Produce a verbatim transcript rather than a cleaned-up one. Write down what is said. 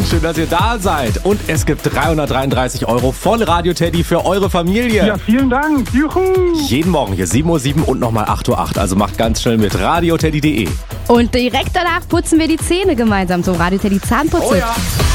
Schön, dass ihr da seid. Und es gibt dreihundertdreiunddreißig Euro von Radio Teddy für eure Familie. Ja, vielen Dank. Juhu. Jeden Morgen hier sieben Uhr sieben und nochmal acht Uhr acht. Also macht ganz schnell mit radioteddy punkt de. Und direkt danach putzen wir die Zähne gemeinsam. So Radio Teddy Zahnputze. Oh ja.